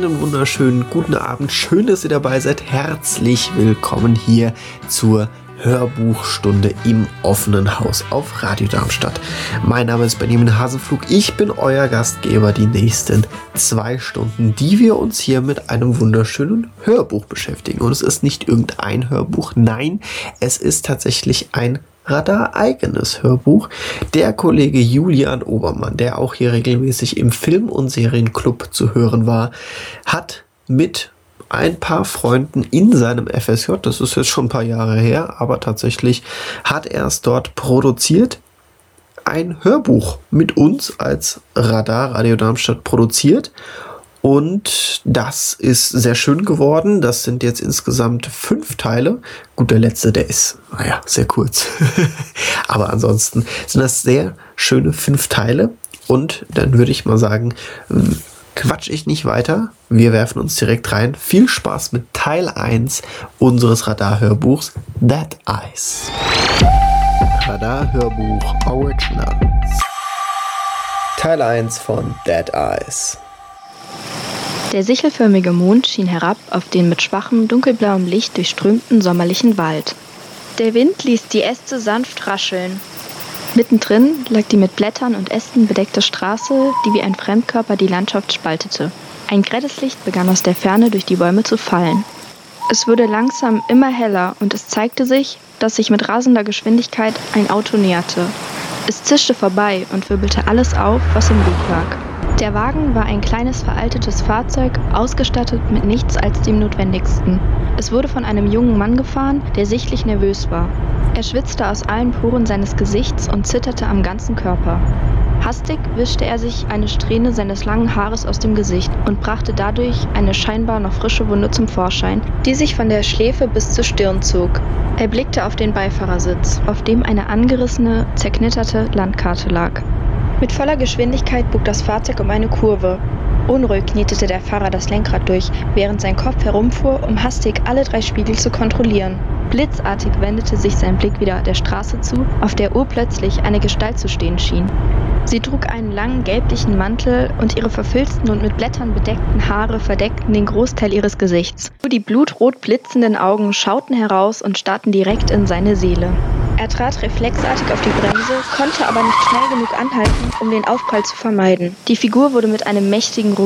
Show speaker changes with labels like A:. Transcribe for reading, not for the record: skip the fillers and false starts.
A: Einen wunderschönen guten Abend. Schön, dass ihr dabei seid. Herzlich willkommen hier zur Hörbuchstunde im offenen Haus auf Radio Darmstadt. Mein Name ist Benjamin Hasenflug. Ich bin euer Gastgeber die nächsten 2 Stunden, die wir uns hier mit einem wunderschönen Hörbuch beschäftigen. Und es ist nicht irgendein Hörbuch, nein, es ist tatsächlich ein Radar-eigenes Hörbuch. Der Kollege Julian Obermann, der auch hier regelmäßig im Film- und Serienclub zu hören war, hat mit ein paar Freunden in seinem FSJ, das ist jetzt schon ein paar Jahre her, aber tatsächlich hat er es dort produziert, ein Hörbuch mit uns als Radar Radio Darmstadt produziert. Und das ist sehr schön geworden. Das sind jetzt insgesamt 5 Teile. Gut, der letzte, der ist, naja, sehr kurz. Aber ansonsten sind das sehr schöne 5 Teile. Und dann würde ich mal sagen, quatsch ich nicht weiter. Wir werfen uns direkt rein. Viel Spaß mit Teil 1 unseres Radar-Hörbuchs Dead Eyes. Radar-Hörbuch Originals. Teil 1 von Dead Eyes.
B: Der sichelförmige Mond schien herab auf den mit schwachem, dunkelblauem Licht durchströmten sommerlichen Wald. Der Wind ließ die Äste sanft rascheln. Mittendrin lag die mit Blättern und Ästen bedeckte Straße, die wie ein Fremdkörper die Landschaft spaltete. Ein grelles Licht begann aus der Ferne durch die Bäume zu fallen. Es wurde langsam immer heller und es zeigte sich, dass sich mit rasender Geschwindigkeit ein Auto näherte. Es zischte vorbei und wirbelte alles auf, was im Weg lag. Der Wagen war ein kleines veraltetes Fahrzeug, ausgestattet mit nichts als dem Notwendigsten. Es wurde von einem jungen Mann gefahren, der sichtlich nervös war. Er schwitzte aus allen Poren seines Gesichts und zitterte am ganzen Körper. Hastig wischte er sich eine Strähne seines langen Haares aus dem Gesicht und brachte dadurch eine scheinbar noch frische Wunde zum Vorschein, die sich von der Schläfe bis zur Stirn zog. Er blickte auf den Beifahrersitz, auf dem eine angerissene, zerknitterte Landkarte lag. Mit voller Geschwindigkeit bog das Fahrzeug um eine Kurve. Unruhig knetete der Fahrer das Lenkrad durch, während sein Kopf herumfuhr, um hastig alle 3 Spiegel zu kontrollieren. Blitzartig wendete sich sein Blick wieder der Straße zu, auf der urplötzlich eine Gestalt zu stehen schien. Sie trug einen langen gelblichen Mantel und ihre verfilzten und mit Blättern bedeckten Haare verdeckten den Großteil ihres Gesichts. Nur die blutrot blitzenden Augen schauten heraus und starrten direkt in seine Seele. Er trat reflexartig auf die Bremse, konnte aber nicht schnell genug anhalten, um den Aufprall zu vermeiden. Die Figur wurde mit einem mächtigen